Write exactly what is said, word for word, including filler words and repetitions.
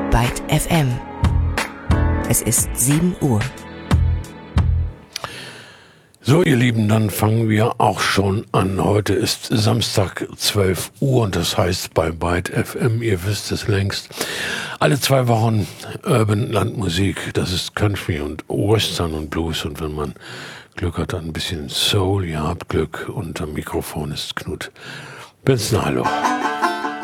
Byte F M. Es ist sieben Uhr. So, ihr Lieben, dann fangen wir auch schon an. Heute ist Samstag, zwölf Uhr, und das heißt bei Byte F M, ihr wisst es längst, alle zwei Wochen Urban Landmusik. Das ist Country und Western und Blues, und wenn man Glück hat, ein bisschen Soul. Ihr habt Glück, und am Mikrofon ist Knut Benzner. Hallo.